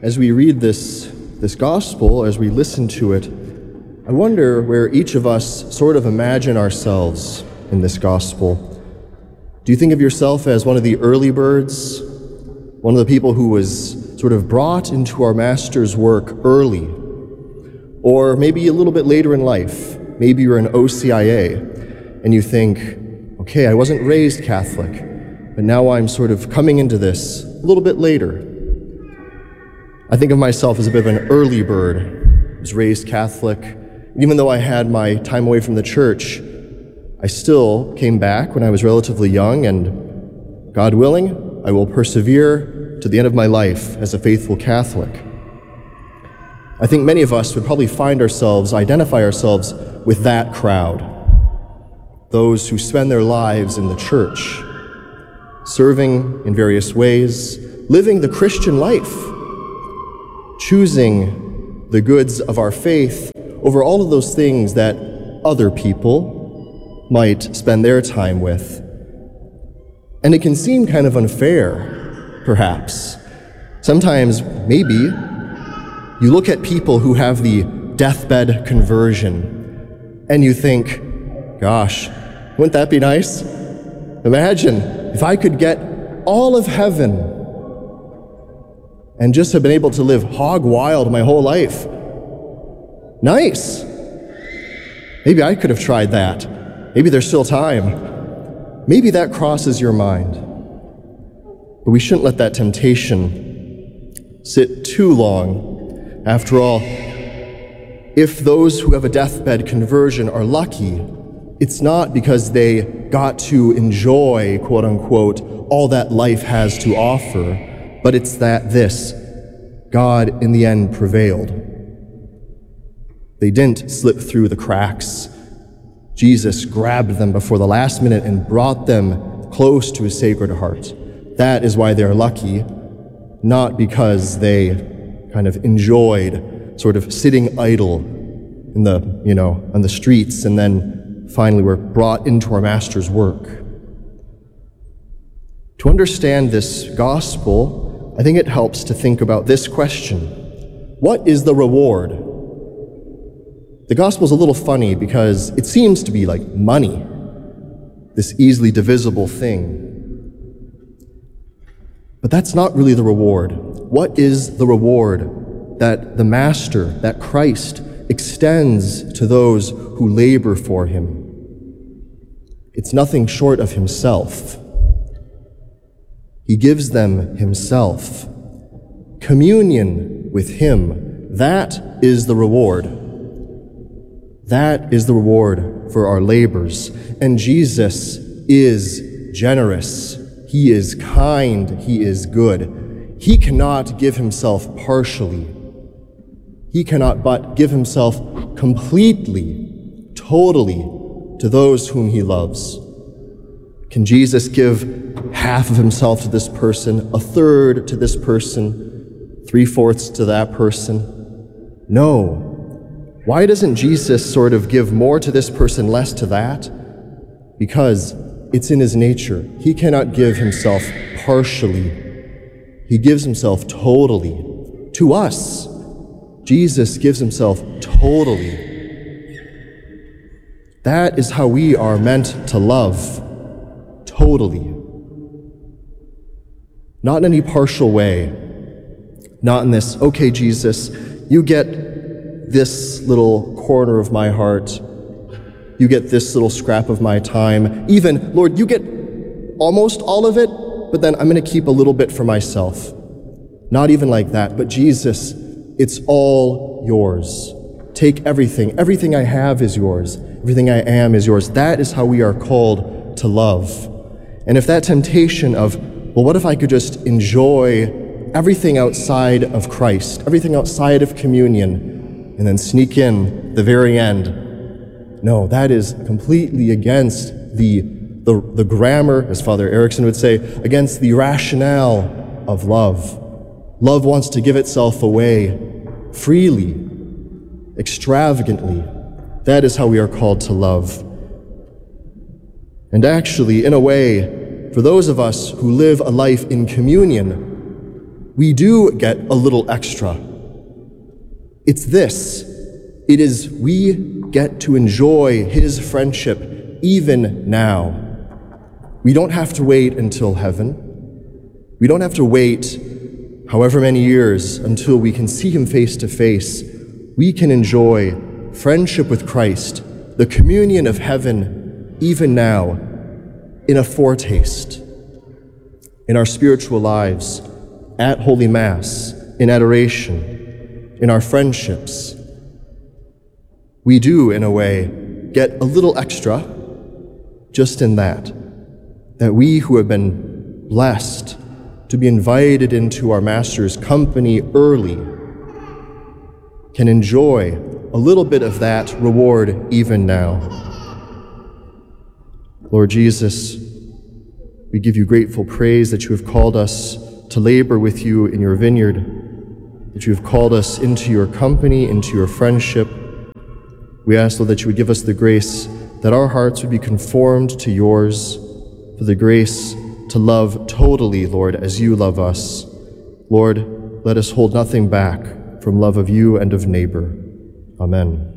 As we read this gospel, as we listen to it, I wonder where each of us sort of imagine ourselves in this gospel. Do you think of yourself as one of the early birds, one of the people who was sort of brought into our Master's work early? Or maybe a little bit later in life, maybe you're an OCIA, and you think, okay, I wasn't raised Catholic, but now I'm sort of coming into this a little bit later. I think of myself as a bit of an early bird. I was raised Catholic. Even though I had my time away from the church, I still came back when I was relatively young, and God willing, I will persevere to the end of my life as a faithful Catholic. I think many of us would probably identify ourselves with that crowd, those who spend their lives in the church, serving in various ways, living the Christian life, choosing the goods of our faith over all of those things that other people might spend their time with. And it can seem kind of unfair, perhaps. Sometimes, maybe, you look at people who have the deathbed conversion, and you think, gosh, wouldn't that be nice? Imagine if I could get all of heaven and just have been able to live hog wild my whole life. Nice. Maybe I could have tried that. Maybe there's still time. Maybe that crosses your mind. But we shouldn't let that temptation sit too long. After all, if those who have a deathbed conversion are lucky, it's not because they got to enjoy, quote unquote, all that life has to offer, but it's that God in the end prevailed. They didn't slip through the cracks. Jesus grabbed them before the last minute and brought them close to his Sacred Heart. That is why they're lucky, not because they kind of enjoyed sort of sitting idle in on the streets and then finally were brought into our Master's work. To understand this gospel, I think it helps to think about this question: what is the reward? The gospel is a little funny because it seems to be like money, this easily divisible thing. But that's not really the reward. What is the reward that the Master, that Christ, extends to those who labor for him? It's nothing short of himself. He gives them himself. Communion with him, that is the reward. That is the reward for our labors. And Jesus is generous. He is kind. He is good. He cannot give himself partially. He cannot but give himself completely, totally to those whom he loves. Can Jesus give half of himself to this person, a third to this person, 3/4 to that person? No. Why doesn't Jesus sort of give more to this person, less to that? Because it's in his nature. He cannot give himself partially. He gives himself totally. To us, Jesus gives himself totally. That is how we are meant to love, totally. Not in any partial way. Not in this, okay, Jesus, you get this little corner of my heart. You get this little scrap of my time. Even, Lord, you get almost all of it, but then I'm going to keep a little bit for myself. Not even like that, but Jesus, it's all yours. Take everything. Everything I have is yours. Everything I am is yours. That is how we are called to love. And if that temptation of, well, what if I could just enjoy everything outside of Christ, everything outside of communion, and then sneak in the very end? No, that is completely against the grammar, as Father Erickson would say, against the rationale of love. Love wants to give itself away freely, extravagantly. That is how we are called to love. And actually, in a way, for those of us who live a life in communion, we do get a little extra. It's this. It is we get to enjoy his friendship even now. We don't have to wait until heaven. We don't have to wait however many years until we can see him face to face. We can enjoy friendship with Christ, the communion of heaven, even now, in a foretaste, in our spiritual lives, at Holy Mass, in adoration, in our friendships. We do, in a way, get a little extra just in that we who have been blessed to be invited into our Master's company early can enjoy a little bit of that reward even now. Lord Jesus, we give you grateful praise that you have called us to labor with you in your vineyard, that you have called us into your company, into your friendship. We ask, Lord, that you would give us the grace that our hearts would be conformed to yours, for the grace to love totally, Lord, as you love us. Lord, let us hold nothing back from love of you and of neighbor. Amen.